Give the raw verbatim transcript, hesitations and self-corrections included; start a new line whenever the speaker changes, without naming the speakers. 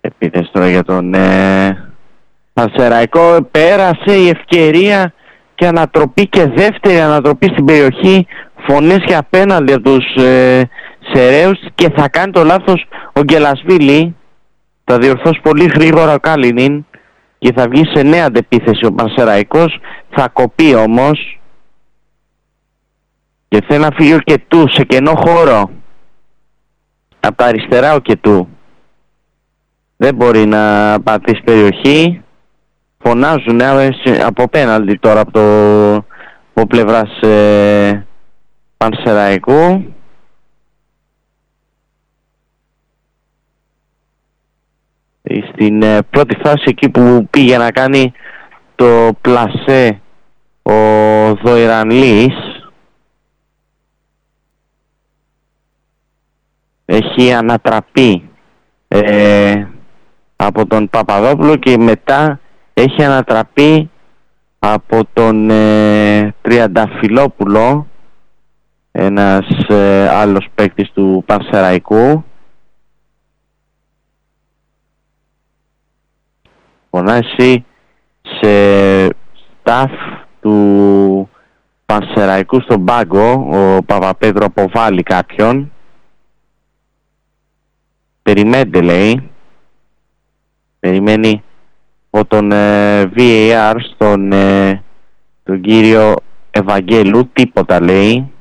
επίθεση τώρα για τον ε, Πανσεραϊκό. Πέρασε η ευκαιρία και ανατροπή και δεύτερη ανατροπή στην περιοχή. Φωνές για απέναντι από τους ε, Σεραίους και θα κάνει το λάθος ο Γκελασβίλη. Θα διορθώσει πολύ γρήγορα ο Κάλινιν και θα βγει σε νέα αντεπίθεση ο Πανσεραϊκός. Θα κοπεί όμως και θέλει να φύγει ο Κετού σε κενό χώρο. Από τα αριστερά ο Κετού δεν μπορεί να πατήσει περιοχή. Φωνάζουν από πέναλτι τώρα από, το, από πλευράς ε, Πανσεραϊκού. Στην ε, πρώτη φάση εκεί που πήγε να κάνει το πλασέ ο Δοϊρανλής, έχει ανατραπεί ε, από τον Παπαδόπουλο και μετά έχει ανατραπεί από τον ε, Τριανταφυλόπουλο, ένας ε, άλλος παίκτης του Πανσεραϊκού. Φωνάσει σε staff του Πανσεραϊκού στον πάγκο. Ο Παπαπέτρου αποβάλλει κάποιον. Περιμένετε, λέει. Περιμένει από τον ε, βι έι αρ στον ε, τον κύριο Ευαγγέλου. Τίποτα, λέει.